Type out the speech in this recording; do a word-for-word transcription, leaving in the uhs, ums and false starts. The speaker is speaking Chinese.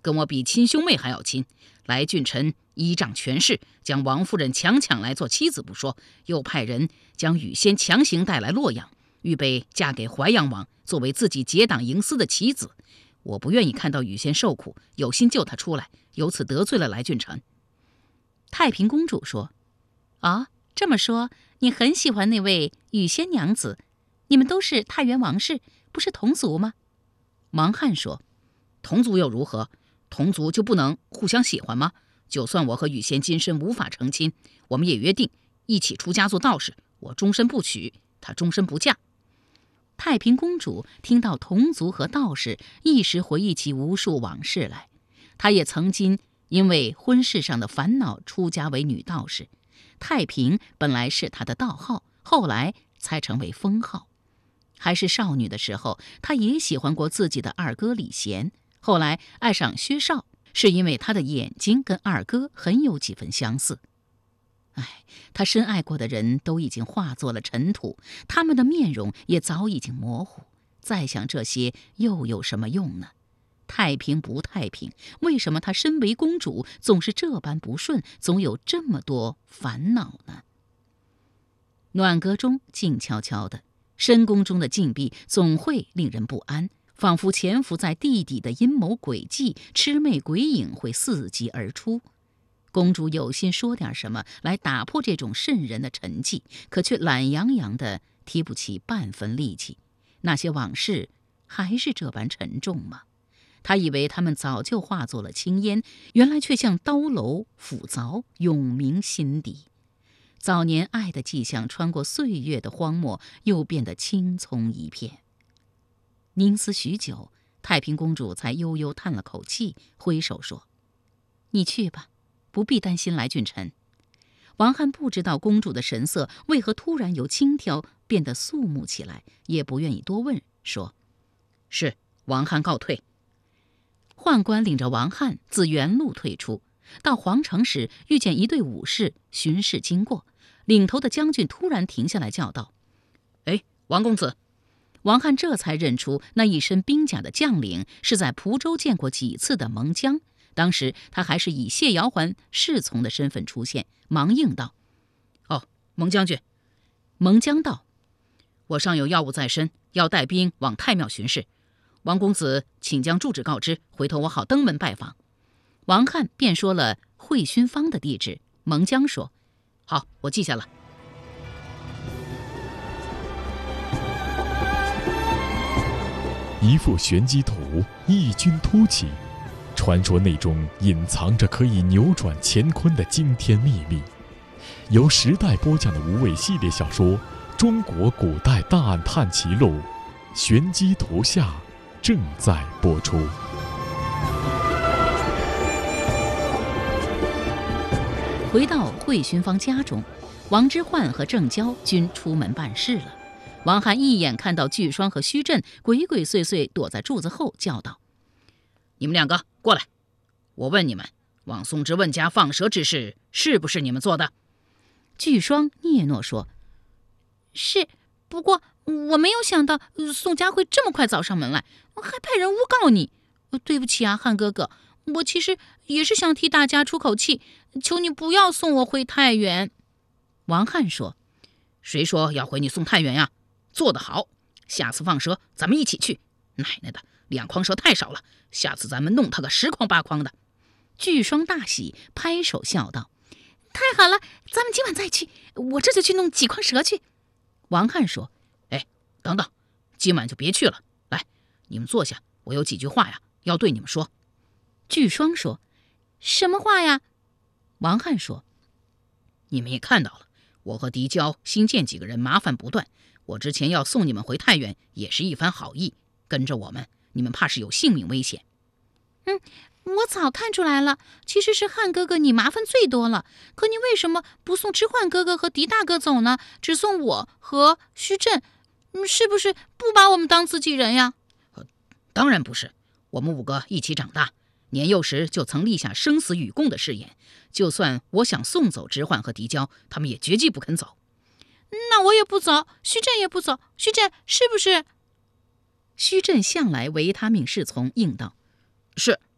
跟我比亲兄妹还要亲。来俊臣依仗权势，将王夫人强抢来做妻子不说，又派人将雨仙强行带来洛阳，预备嫁给淮阳王，作为自己结党营私的棋子。我不愿意看到雨仙受苦，有心救他出来，由此得罪了来俊臣。 太平公主说：哦，这么说你很喜欢那位雨仙娘子，你们都是太原王氏，不是同族吗？ 王翰说：同族又如何？同族就不能互相喜欢吗？就算我和雨仙今生无法成亲，我们也约定一起出家做道士，我终身不娶，她终身不嫁。 太平公主听到同族和道士，一时回忆起无数往事来。她也曾经因为婚事上的烦恼出家为女道士，太平本来是她的道号，后来才成为封号。还是少女的时候，她也喜欢过自己的二哥李贤，后来爱上薛少，是因为他的眼睛跟二哥很有几分相似。唉，他深爱过的人都已经化作了尘土，他们的面容也早已经模糊，再想这些又有什么用呢？太平不太平，为什么她身为公主总是这般不顺，总有这么多烦恼呢？暖阁中静悄悄的，深宫中的禁闭总会令人不安，仿佛潜伏在地底的阴谋诡计、魑魅鬼影会伺机而出。公主有心说点什么来打破这种瘆人的沉寂，可却懒洋洋的提不起半分力气。那些往事还是这般沉重吗？她以为他们早就化作了青烟，原来却像刀楼斧凿，永铭心底。早年爱的迹象穿过岁月的荒漠，又变得青葱一片。凝思许久，太平公主才悠悠叹了口气，挥手说：你去吧，不必担心来俊臣。王翰不知道公主的神色为何突然由轻佻变得肃穆起来，也不愿意多问，说： 是，王翰告退。 宦官领着王翰自原路退出，到皇城时遇见一队武士巡视经过，领头的将军突然停下来叫道： 哎，王公子。 王翰这才认出那一身兵甲的将领是在蒲州见过几次的蒙江，当时他还是以谢瑶环侍从的身份出现，忙应道： 哦，蒙将军。 蒙江道： 我尚有要务在身，要带兵往太庙巡视，王公子请将住址告知，回头我好登门拜访。 王翰便说了会勋坊的地址。蒙江说： 好，我记下了。 一幅玄机图，异军突起，传说内中隐藏着可以扭转乾坤的惊天秘密。由时代播讲的无畏系列小说《中国古代大案探奇录》，玄机图下正在播出。 回到会勋坊家中，王之涣和郑娇均出门办事了。王翰一眼看到巨霜和虚震鬼鬼祟祟躲在柱子后，叫道： 你们两个过来，我问你们，往宋之问家放蛇之事是不是你们做的？ 巨霜嗫嚅说：是，不过我没有想到宋家会这么快找上门来，还派人诬告你。对不起啊，汉哥哥，我其实也是想替大家出口气，求你不要送我回太原。王翰说： 谁说要回你送太原呀？做得好，下次放蛇咱们一起去。奶奶的，两筐蛇太少了，下次咱们弄他个十筐八筐的。 巨霜大喜，拍手笑道：太好了，咱们今晚再去，我这就去弄几筐蛇去。王翰说： 哎，等等，今晚就别去了，来，你们坐下，我有几句话呀要对你们说。 巨霜说：什么话呀？王翰说： 你们也看到了，我和狄娇新建几个人麻烦不断，我之前要送你们回太原也是一番好意，跟着我们，你们怕是有性命危险。 嗯，我早看出来了，其实是汉哥哥你麻烦最多了，可你为什么不送之涣哥哥和狄大哥走呢？只送我和虚震，是不是不把我们当自己人呀？ 呃、当然不是，我们五个一起长大，年幼时就曾立下生死与共的誓言，就算我想送走之涣和狄娇，他们也决计不肯走。 那我也不走，虚震也不走，虚震是不是？虚震向来唯他命是从，应道： 是。